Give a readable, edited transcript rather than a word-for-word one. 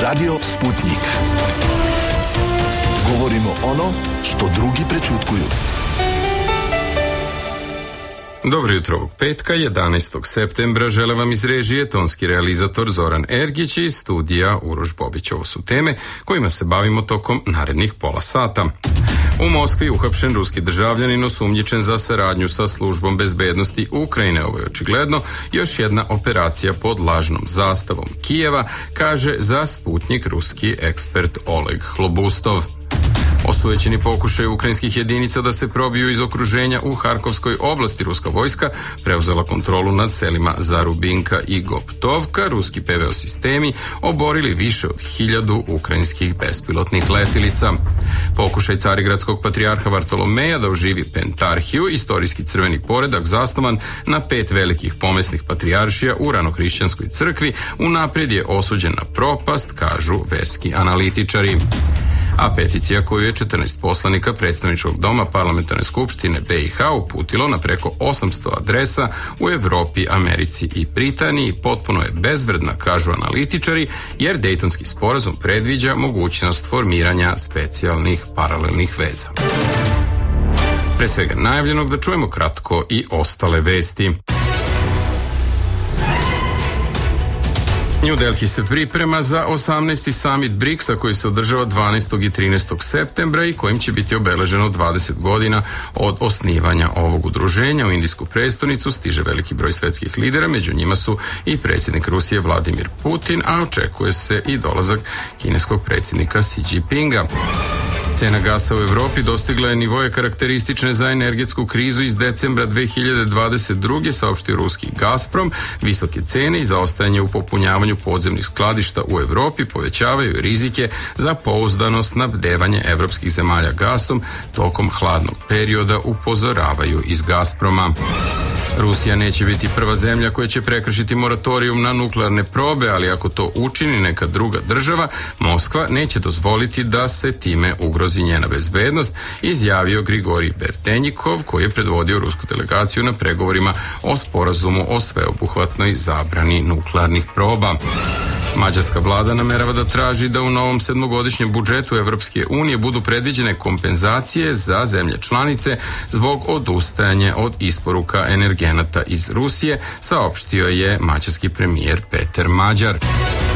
Radio Sputnik. Govorimo ono što drugi prećutkuju. Dobro jutro ovog petka, 11. septembra. Žele vam iz režije tonski realizator Zoran Ergić i studija Uroš Bobić. Ovo su teme kojima se bavimo tokom narednih pola sata. U Moskvi uhapšen ruski državljanin osumnjičen za saradnju sa službom bezbednosti Ukrajine. Ovo je očigledno još jedna operacija pod lažnom zastavom Kijeva, kaže za Sputnik ruski ekspert Oleg Hlobustov. Osujećeni pokušaj ukrajinskih jedinica da se probiju iz okruženja u Harkovskoj oblasti. Ruska vojska preuzela kontrolu nad selima Zarubinka i Goptovka. Ruski PVO sistemi oborili više od 1000 ukrajinskih bespilotnih letilica. Pokušaj carigradskog patrijarha Vartolomeja da oživi pentarhiju, istorijski crveni poredak zasnovan na 5 velikih pomesnih patrijaršija u ranohrišćanskoj crkvi, unaprijed je osuđen na propast, kažu verski analitičari. A peticija koju je 14 poslanika predstavničkog doma parlamentarne skupštine BiH uputilo na preko 800 adresa u Evropi, Americi i Britaniji potpuno je bezvredna, kažu analitičari, jer Dejtonski sporazum predviđa mogućnost formiranja specijalnih paralelnih veza. Pre svega najavljenog da čujemo kratko i ostale vesti. New Delhi se priprema za 18. summit BRICS-a koji se održava 12. i 13. septembra i kojim će biti obeleženo 20 godina od osnivanja ovog udruženja. U indijsku prestonicu stiže veliki broj svetskih lidera, među njima su i predsjednik Rusije Vladimir Putin, a očekuje se i dolazak kineskog predsjednika Xi Jinpinga. Cena gasa u Evropi dostigla je nivoje karakteristične za energetsku krizu iz decembra 2022. saopštio ruski Gazprom. Visoke cene i zaostajanje u popunjavanju podzemnih skladišta u Evropi povećavaju rizike za pouzdano snabdevanje evropskih zemalja gasom tokom hladnog perioda, upozoravaju iz Gazproma. Rusija neće biti prva zemlja koja će prekršiti moratorijum na nuklearne probe, ali ako to učini neka druga država, Moskva neće dozvoliti da se time ugrozi njena bezbednost, izjavio Grigorij Berdenjikov, koji je predvodio rusku delegaciju na pregovorima o sporazumu o sveobuhvatnoj zabrani nuklearnih proba. Mađarska vlada namerava da traži da u novom 7-godišnjem budžetu Evropske unije budu predviđene kompenzacije za zemlje članice zbog odustajanja od isporuka energenata iz Rusije, saopštio je mađarski premijer Peter Mađar.